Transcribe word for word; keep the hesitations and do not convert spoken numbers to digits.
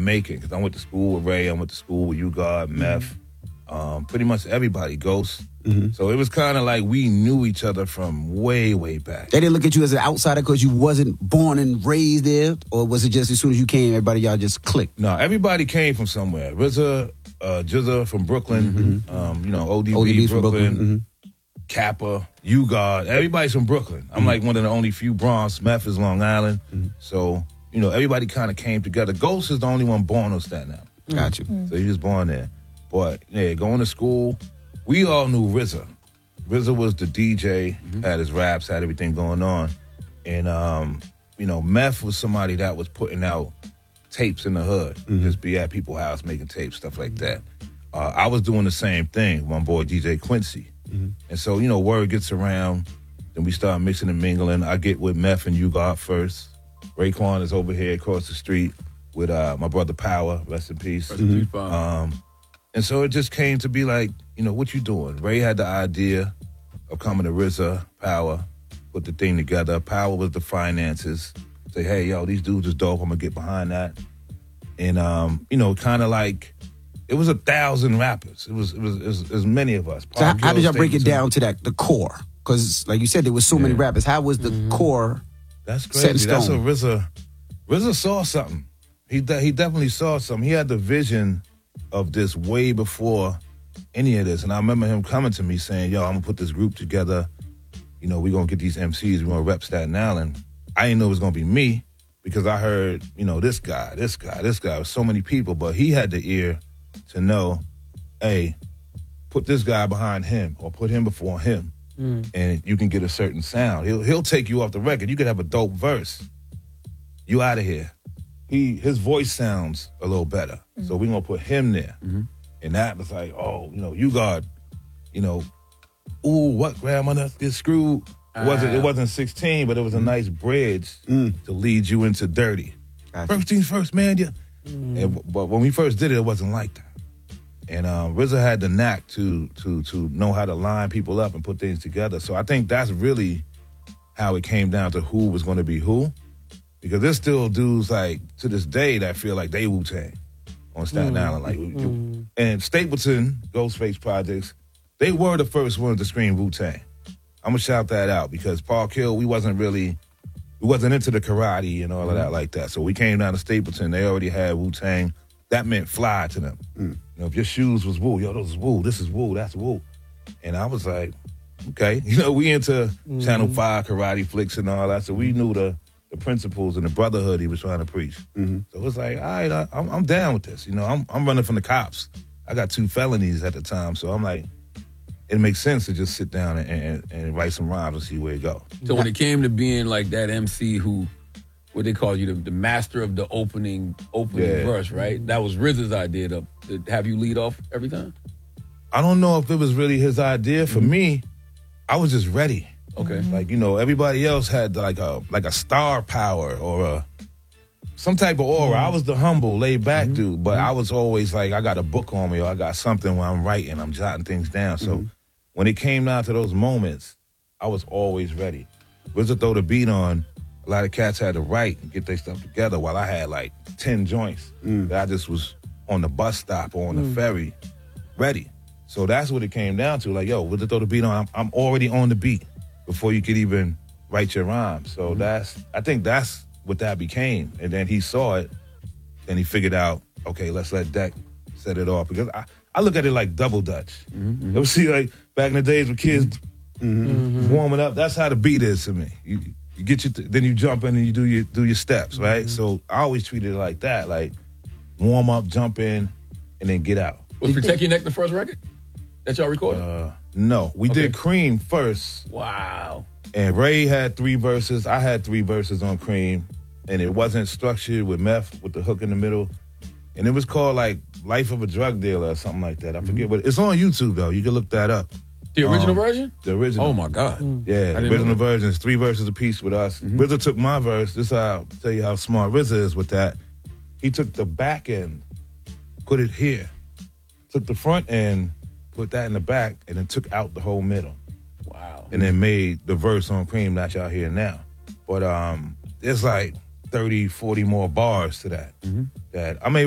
making because I went to school with Ray, I went to school with U-God, Meth, um, pretty much everybody, Ghost. Mm-hmm. So it was kind of like we knew each other from way, way back. They didn't look at you as an outsider because you wasn't born and raised there? Or was it just as soon as you came, everybody, y'all just clicked? No, everybody came from somewhere. R Z A, uh, J Z A from Brooklyn, mm-hmm. um, you know, O D B, O D B Brooklyn, Brooklyn. Mm-hmm. Kappa, U-God. Everybody's from Brooklyn. I'm mm-hmm. like one of the only few Bronx. Meth is Long Island. Mm-hmm. So, you know, everybody kind of came together. Ghost is the only one born on Staten Island. Mm-hmm. Got you. So he was born there. But, yeah, going to school, we all knew R Z A. R Z A was the D J, mm-hmm. had his raps, had everything going on. And, um, you know, Meth was somebody that was putting out tapes in the hood. Mm-hmm. Just be at people's house making tapes, stuff like that. Uh, I was doing the same thing, my boy D J Quincy. Mm-hmm. And so, you know, word gets around, then we start mixing and mingling. I get with Meth and U-God first. Raekwon is over here across the street with uh, my brother Power, rest in peace. Rest in peace, um, and so it just came to be like, you know, what you doing? Ray had the idea of coming to R Z A, Power, put the thing together. Power was the finances. Say, hey, yo, these dudes is dope. I'm going to get behind that. And, um, you know, kind of like, it was a thousand rappers. It was it was, it was, it was many of us. So how, how did y'all break it down to that, the core? Because, like you said, there was so yeah. many rappers. How was the mm-hmm. core That's crazy. That's a R Z A. R Z A saw something. He de- he definitely saw something. He had the vision of this way before any of this. And I remember him coming to me saying, yo, I'm going to put this group together. You know, we're going to get these M Cs. We're going to rep Staten Island. I didn't know it was going to be me because I heard, you know, this guy, this guy, this guy. So many people. But he had the ear to know, hey, put this guy behind him or put him before him. Mm. And you can get a certain sound. He'll he'll take you off the record. You could have a dope verse. You out of here. He his voice sounds a little better. Mm. So we're gonna put him there. Mm-hmm. And that was like, oh, you know, you got, you know, ooh, what grandmother get screwed? It uh, wasn't it wasn't sixteen, but it was a nice bridge mm. to lead you into dirty. Gotcha. First things first, man. Yeah. Mm. And, but when we first did it, it wasn't like that. And um, R Z A had the knack to to to know how to line people up and put things together. So I think that's really how it came down to who was going to be who. Because there's still dudes like to this day that feel like they Wu-Tang on Staten mm. Island. Like, mm. And Stapleton, Ghostface Projects, they were the first ones to scream Wu-Tang. I'm gonna shout that out because Park Hill, we wasn't really, we wasn't into the karate and all of that like that. So we came down to Stapleton. They already had Wu-Tang. That meant fly to them. Mm. You know, if your shoes was Wu, yo, those is Wu, this is Wu, that's Wu. And I was like, okay. You know, we into mm-hmm. Channel five karate flicks and all that, so we knew the, the principles and the brotherhood he was trying to preach. Mm-hmm. So it was like, all right, I, I'm, I'm down with this. You know, I'm, I'm running from the cops. I got two felonies at the time, so I'm like, it makes sense to just sit down and, and, and write some rhymes and see where it go. So when it came to being like that M C who, what they call you, the, the master of the opening opening yeah. verse, right? That was R Z A's idea to, to have you lead off every time? I don't know if it was really his idea. For mm-hmm. me, I was just ready. Okay. Like, you know, everybody else had like a like a star power or a some type of aura. Mm-hmm. I was the humble, laid back mm-hmm. dude, but mm-hmm. I was always like, I got a book on me or I got something where I'm writing, I'm jotting things down. So mm-hmm. when it came down to those moments, I was always ready. R Z A throw the beat on, a lot of cats had to write and get their stuff together while I had like ten joints mm. that I just was on the bus stop or on mm. the ferry ready. So that's what it came down to. Like, yo, R Z A throw the beat on, I'm, I'm already on the beat before you could even write your rhyme. So mm. that's, I think that's what that became. And then he saw it and he figured out, okay, let's let Deck set it off. Because I, I look at it like double dutch. Mm-hmm. You ever see like back in the days when kids mm-hmm. warming up, that's how the beat is to me. You, You get your, th- then you jump in and you do your do your steps, right? Mm-hmm. So I always treated it like that, like warm up, jump in, and then get out. Was Protect Your Neck the first record that y'all recorded? Uh, no, we okay. did Cream first. Wow. And Ray had three verses. I had three verses on Cream, and it wasn't structured with Meth with the hook in the middle, and it was called like Life of a Drug Dealer or something like that. I forget mm-hmm. what. It's on YouTube though. You can look that up. The original um, version? The original. Oh, my God. Yeah, the original version is three verses apiece with us. Mm-hmm. R Z A took my verse. This is how I'll tell you how smart R Z A is with that. He took the back end, put it here. Took the front end, put that in the back, and then took out the whole middle. Wow. And then made the verse on Cream that y'all hear now. But um, there's like thirty, forty more bars to that. Mm-hmm. That I'm able